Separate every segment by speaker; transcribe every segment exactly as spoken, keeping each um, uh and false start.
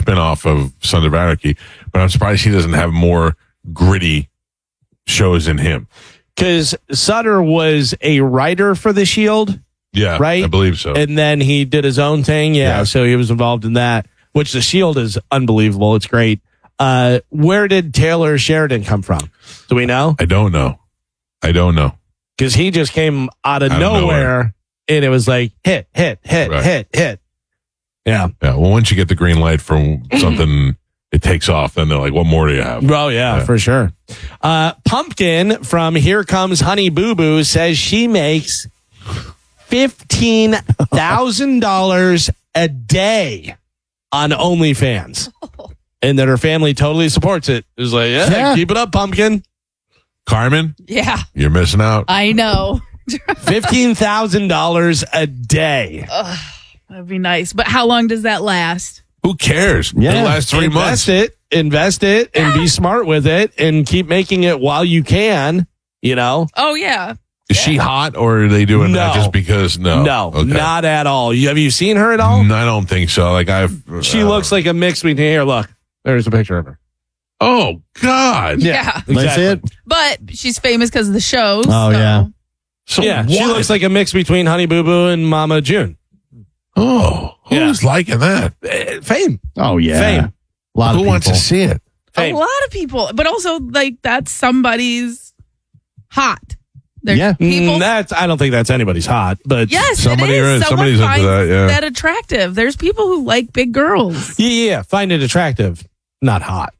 Speaker 1: spinoff of Sons of Anarchy, but I'm surprised he doesn't have more gritty shows in him.
Speaker 2: Because Sutter was a writer for The Shield.
Speaker 1: Yeah,
Speaker 2: right?
Speaker 1: I believe so.
Speaker 2: And then he did his own thing. Yeah,
Speaker 1: Yeah.
Speaker 2: so he was involved in that, which The Shield is unbelievable. It's great. Uh, where did Taylor Sheridan come from? Do we know?
Speaker 1: I don't know. I don't know.
Speaker 2: Because he just came out of,
Speaker 1: Out of
Speaker 2: nowhere,
Speaker 1: nowhere.
Speaker 2: and it was like hit, hit, hit,
Speaker 1: Right.
Speaker 2: hit, hit. Yeah.
Speaker 1: Yeah. Well, once you get the green light from something, it takes off. Then they're like, "What more do you have?"
Speaker 2: Oh, yeah,
Speaker 1: Yeah.
Speaker 2: for sure. Uh, Pumpkin from Here Comes Honey Boo Boo says she makes fifteen thousand dollars a day on OnlyFans. And that her family totally supports it. It's like, yeah,
Speaker 3: Yeah.
Speaker 2: keep it up, Pumpkin.
Speaker 1: Carmen,
Speaker 4: Yeah,
Speaker 1: you're missing out.
Speaker 4: I know.
Speaker 2: fifteen thousand dollars a day.
Speaker 4: That'd be nice. But how long does that last?
Speaker 1: Who cares?
Speaker 3: Yeah.
Speaker 1: The last three months.
Speaker 2: Invest it, invest it, and be smart with it, and keep making it while you can, you know?
Speaker 4: Oh, yeah.
Speaker 1: Is she hot, or are they doing that
Speaker 2: No.
Speaker 1: just because? No,
Speaker 2: No,
Speaker 1: Okay.
Speaker 2: not at all. You, have you seen her at all?
Speaker 1: Mm, I don't think so. Like I've.
Speaker 2: She
Speaker 1: uh,
Speaker 2: looks like a mix between, here, look, there's a picture of her.
Speaker 1: Oh God.
Speaker 4: Yeah.
Speaker 3: Let's see it.
Speaker 4: But she's famous because of the shows.
Speaker 3: Oh,
Speaker 4: so-
Speaker 3: yeah.
Speaker 1: So
Speaker 2: Yeah,
Speaker 1: what?
Speaker 2: she looks like a mix between Honey Boo Boo and Mama June.
Speaker 1: Oh, who's liking that?
Speaker 2: Eh, Fame.
Speaker 3: Oh, yeah.
Speaker 2: Fame.
Speaker 3: A lot
Speaker 1: Who
Speaker 3: of
Speaker 1: wants to
Speaker 3: people.
Speaker 1: see it?
Speaker 2: Fame.
Speaker 4: A lot of people. But also, like, that's somebody's hot. There's
Speaker 3: Yeah.
Speaker 4: people.
Speaker 2: Mm, that's, I don't think that's anybody's hot, but
Speaker 4: yes,
Speaker 1: Somebody
Speaker 4: it
Speaker 1: is.
Speaker 4: is. Someone
Speaker 1: Somebody's into
Speaker 4: finds
Speaker 1: that, yeah.
Speaker 4: that attractive. There's people who like big girls.
Speaker 2: yeah, yeah, yeah, find it attractive, not hot.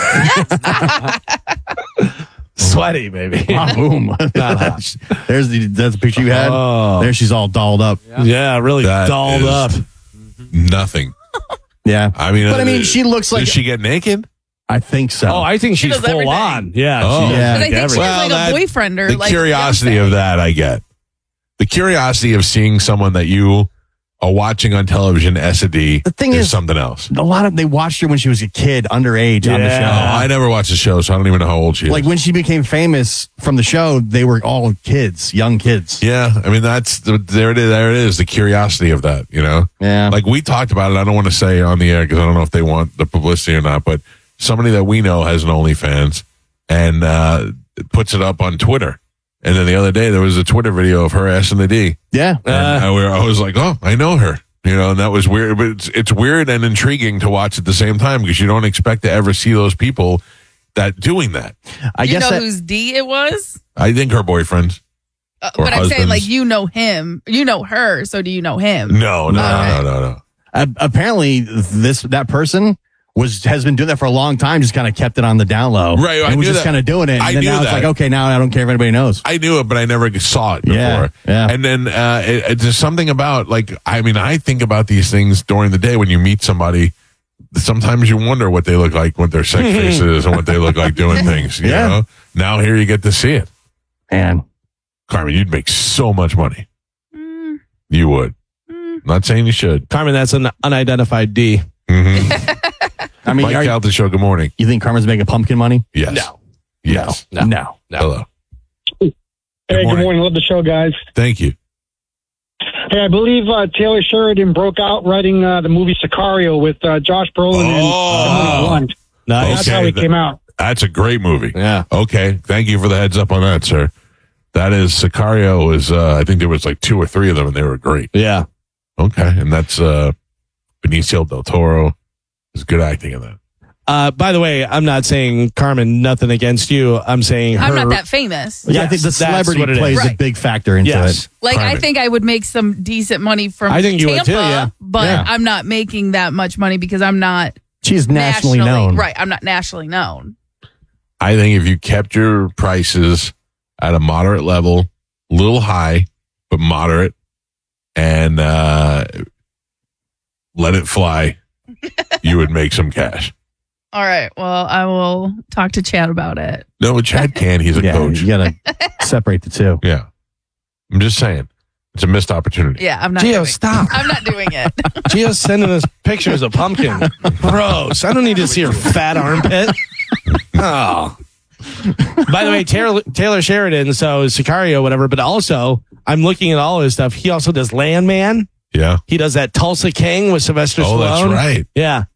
Speaker 2: Sweaty, maybe.
Speaker 3: Ah, boom.
Speaker 2: Not hot.
Speaker 3: There's the that's the picture you had.
Speaker 2: Oh.
Speaker 3: There she's all dolled up.
Speaker 2: Yeah, really
Speaker 1: That
Speaker 2: dolled
Speaker 1: is-
Speaker 2: up.
Speaker 1: Nothing.
Speaker 3: Yeah.
Speaker 1: I mean,
Speaker 3: But I mean,
Speaker 1: uh,
Speaker 3: she looks like
Speaker 1: Does she get naked?
Speaker 3: I think so.
Speaker 2: Oh, I think she's
Speaker 4: does
Speaker 2: full
Speaker 4: everything.
Speaker 2: on. Yeah,
Speaker 1: Oh.
Speaker 2: she does
Speaker 3: Yeah.
Speaker 4: But I
Speaker 2: like
Speaker 4: think she
Speaker 2: everything.
Speaker 4: has like
Speaker 1: that-
Speaker 4: a boyfriend or
Speaker 1: The
Speaker 4: like
Speaker 1: curiosity
Speaker 4: Beyonce.
Speaker 1: of that, I get. The curiosity of seeing someone that you are watching on television, S A D,
Speaker 3: The thing
Speaker 1: is
Speaker 3: is-
Speaker 1: something else.
Speaker 3: a lot of they watched her when she was a kid, underage on the
Speaker 2: Yeah.
Speaker 3: show.
Speaker 1: Oh, I never watched the show, so I don't even know how old she is.
Speaker 3: Like when she became famous from the show, they were all kids, young kids.
Speaker 1: yeah, I mean that's the, there it is. There it is. The curiosity of that, you know.
Speaker 3: Yeah.
Speaker 1: Like we talked about it. I don't want to say on the air because I don't know if they want the publicity or not. But somebody that we know has an OnlyFans and uh, puts it up on Twitter. And then the other day there was a Twitter video of her asking the D.
Speaker 3: Yeah.
Speaker 1: And I, were- I was like, oh, I know her. You know, and that was weird. But it's, it's weird and intriguing to watch at the same time because you don't expect to ever see those people that doing that.
Speaker 3: I
Speaker 4: You
Speaker 3: guess
Speaker 4: know
Speaker 3: that,
Speaker 4: whose D it was?
Speaker 1: I think her boyfriend.
Speaker 4: Uh,
Speaker 1: Or
Speaker 4: but I'm saying,
Speaker 1: husbands.
Speaker 4: like, you know him. You know her, so do you know him?
Speaker 1: No, no,
Speaker 4: Okay.
Speaker 1: no, no, no.
Speaker 3: uh, apparently this that person was has been doing that for a long time. Just kind of kept it on the down low.
Speaker 1: Right, I
Speaker 3: And was
Speaker 1: knew
Speaker 3: just
Speaker 1: that.
Speaker 3: kind of doing it. And
Speaker 1: I
Speaker 3: then
Speaker 1: knew
Speaker 3: now it's
Speaker 1: that.
Speaker 3: like, okay, now I don't care if anybody knows.
Speaker 1: I knew it, but I never saw it before.
Speaker 3: Yeah, yeah.
Speaker 1: And then uh, it, it, there's something about, like, I mean, I think about these things during the day when you meet somebody. Sometimes you wonder what they look like, what their sex face is, and what they look like doing things. You
Speaker 3: Yeah.
Speaker 1: know? Now here you get to see it.
Speaker 3: Man,
Speaker 1: Carmen, you'd make so much money.
Speaker 4: Mm,
Speaker 1: You would.
Speaker 4: mm.
Speaker 1: Not saying you should.
Speaker 2: Carmen, that's an unidentified D.
Speaker 1: Mm-hmm.
Speaker 3: I mean,
Speaker 1: Mike
Speaker 3: are,
Speaker 1: Calta show, good morning.
Speaker 3: you think Carmen's making pumpkin money?
Speaker 1: Yes.
Speaker 2: No.
Speaker 1: Yes.
Speaker 2: No.
Speaker 3: no.
Speaker 2: No.
Speaker 1: Hello.
Speaker 5: Hey,
Speaker 1: morning.
Speaker 5: good morning. Love the show, guys.
Speaker 1: Thank you.
Speaker 5: Hey, I believe uh, Taylor Sheridan broke out writing uh, the movie Sicario with uh, Josh Brolin
Speaker 1: Oh.
Speaker 5: and Emily Blunt.
Speaker 2: Nice.
Speaker 5: That's
Speaker 1: Okay,
Speaker 5: how he
Speaker 1: that-
Speaker 5: came out.
Speaker 1: That's a great movie.
Speaker 2: Yeah.
Speaker 1: Okay. Thank you for the heads up on that, sir. That is Sicario was uh, I think there was like two or three of them and they were great.
Speaker 2: Yeah.
Speaker 1: Okay. And that's uh Benicio del Toro. There's good acting in that.
Speaker 2: Uh, by the way, I'm not saying, Carmen, nothing against you. I'm saying her.
Speaker 4: I'm not that famous.
Speaker 3: Yeah, I
Speaker 2: Yes,
Speaker 3: think the
Speaker 2: that's
Speaker 3: celebrity
Speaker 2: what it is.
Speaker 3: plays a
Speaker 4: Right.
Speaker 3: big factor into
Speaker 2: Yes.
Speaker 3: it.
Speaker 4: Like, I
Speaker 1: Carmen.
Speaker 4: think I would make some decent money from
Speaker 2: I think you would
Speaker 4: Tampa,
Speaker 2: too, yeah.
Speaker 4: but
Speaker 3: Yeah.
Speaker 4: I'm not making that much money because I'm not
Speaker 3: She's nationally, known.
Speaker 4: Right, I'm not nationally known.
Speaker 1: I think if you kept your prices at a moderate level, a little high, but moderate, and uh, let it fly, you would make some cash.
Speaker 4: All right, well, I will talk to Chad about it.
Speaker 1: No, Chad can. He's a
Speaker 3: Yeah,
Speaker 1: coach.
Speaker 3: you gotta separate the two.
Speaker 1: Yeah. I'm just saying. It's a missed opportunity.
Speaker 4: Yeah, I'm not
Speaker 2: Gio,
Speaker 4: doing
Speaker 2: stop.
Speaker 4: I'm not doing it.
Speaker 2: Gio's sending us pictures of pumpkin. Gross. I don't need to see her fat armpit. Oh. By the way, Taylor, Taylor Sheridan, so Sicario, whatever, but also, I'm looking at all his stuff. He also does Landman.
Speaker 1: Yeah.
Speaker 2: He does that Tulsa King with Sylvester
Speaker 1: Oh,
Speaker 2: Stallone.
Speaker 1: that's right.
Speaker 2: Yeah.